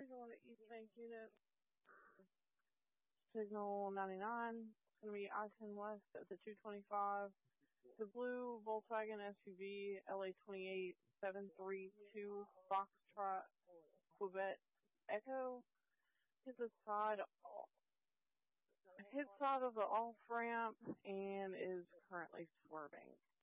on the East Bank unit. Signal 99. It's going to be I-10 West at the 225. The blue Volkswagen SUV LA28 732 Foxtrot Quebec Echo hit side of the off ramp and is currently swerving.